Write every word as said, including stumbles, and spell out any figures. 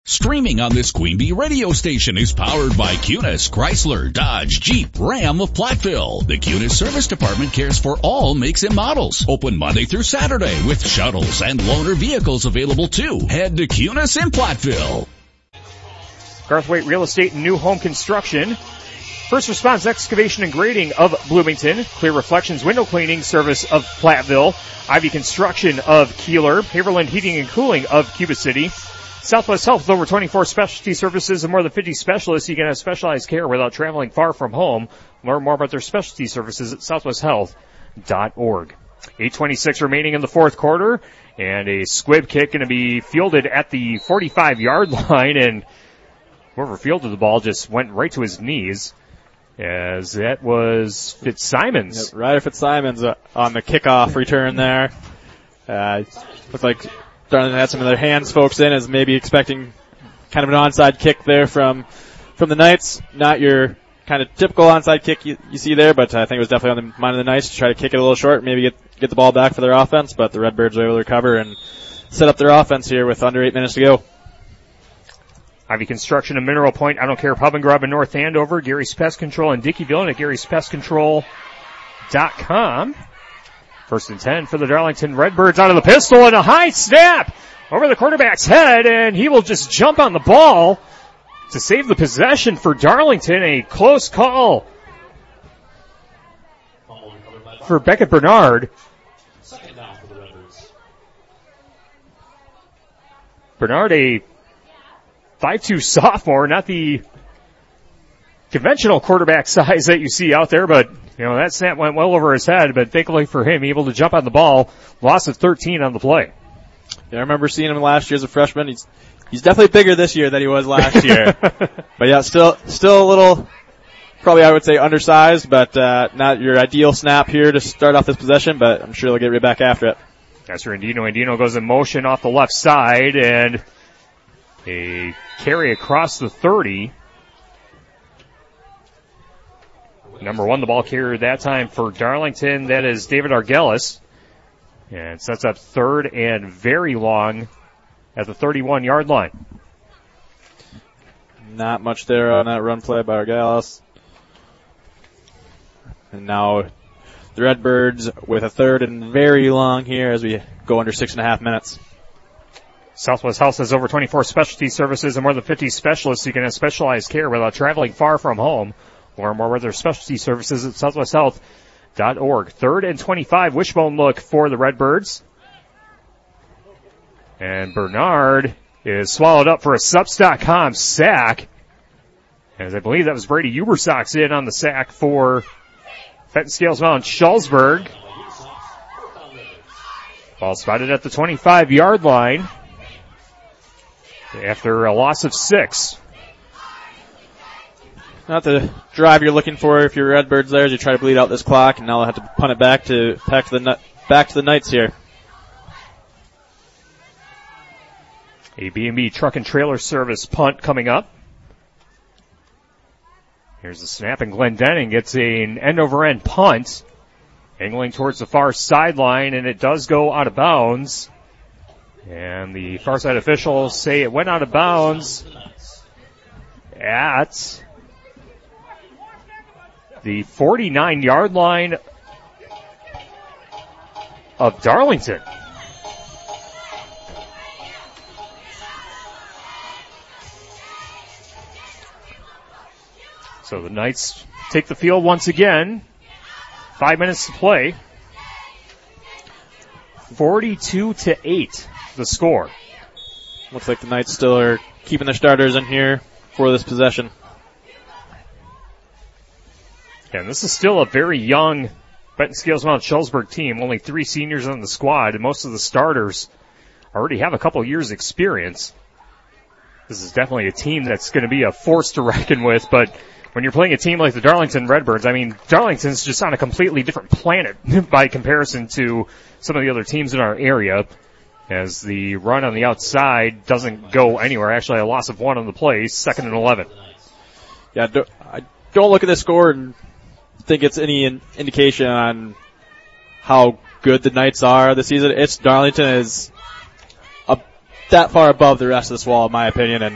Streaming on this Queen Bee radio station is powered by Cunis, Chrysler, Dodge, Jeep, Ram of Platteville. The Cunis Service Department cares for all makes and models. Open Monday through Saturday with shuttles and loaner vehicles available too. Head to Cunis in Platteville. Garthwaite Real Estate and New Home Construction. First Response Excavation and Grading of Bloomington. Clear Reflections Window Cleaning Service of Platteville. Ivy Construction of Keeler. Haverland Heating and Cooling of Cuba City. Southwest Health with over twenty-four specialty services and more than fifty specialists. You can have specialized care without traveling far from home. Learn more about their specialty services at southwest health dot org. eight twenty-six remaining in the fourth quarter, and a squib kick going to be fielded at the forty-five yard line, and whoever fielded the ball just went right to his knees, as that was Fitzsimons. Yep, Ryder Fitzsimons uh, on the kickoff return there. Uh, looked like Darlington had some of their hands folks in, as maybe expecting kind of an onside kick there from from the Knights. Not your kind of typical onside kick you, you see there, but I think it was definitely on the mind of the Knights to try to kick it a little short, maybe get get the ball back for their offense, but the Redbirds were able to recover and set up their offense here with under eight minutes to go. Ivy Construction and Mineral Point, I Don't Care Pub and Grub in North Andover, Gary's Pest Control in Dickeyville, and at garys pest control dot com. First and ten for the Darlington Redbirds out of the pistol, and a high snap over the quarterback's head, and he will just jump on the ball to save the possession for Darlington. A close call for Beckett Bernard. Bernard, a five two sophomore, not the conventional quarterback size that you see out there, but you know, that snap went well over his head, but thankfully for him, able to jump on the ball. Loss of thirteen on the play. Yeah, I remember seeing him last year as a freshman. He's he's definitely bigger this year than he was last year. But yeah, still still a little, probably I would say undersized, but uh not your ideal snap here to start off this possession, but I'm sure they'll get right back after it. That's for Andino. Andino goes in motion off the left side, and a carry across the thirty. Number one, the ball carrier that time for Darlington. That is David Argelis. And sets up third and very long at the thirty-one yard line. Not much there on that run play by Argelis. And now the Redbirds with a third and very long here as we go under six and a half minutes. Southwest Health has over twenty-four specialty services and more than fifty specialists. You can have specialized care without traveling far from home. Learn more about their specialty services at southwest health dot org. Third and twenty-five, wishbone look for the Redbirds. And Bernard is swallowed up for a Subs dot com sack. As I believe that was Brady Ubersox in on the sack for Fenton Scales Mountain Schulzberg. Ball spotted at the twenty-five yard line after a loss of six. Not the drive you're looking for if you're Redbirds there as you try to bleed out this clock, and now they'll have to punt it back to back to the back to the Knights here. A B and B truck and trailer service punt coming up. Here's the snap, and Glendenning gets an end-over-end punt, angling towards the far sideline, and it does go out of bounds. And the far side officials say it went out of bounds at the forty-nine yard line of Darlington. So the Knights take the field once again. Five minutes to play. forty-two to eight, the score. Looks like the Knights still are keeping their starters in here for this possession. And this is still a very young Benton Scales Mountain Schulzberg team. Only three seniors on the squad, and most of the starters already have a couple years experience. This is definitely a team that's going to be a force to reckon with, but when you're playing a team like the Darlington Redbirds, I mean, Darlington's just on a completely different planet by comparison to some of the other teams in our area, as the run on the outside doesn't go anywhere. Actually, a loss of one on the play, second and eleven. Yeah, don't, I don't look at this score and think it's any in, indication on how good the Knights are this season. It's Darlington is a, that far above the rest of this wall, in my opinion, and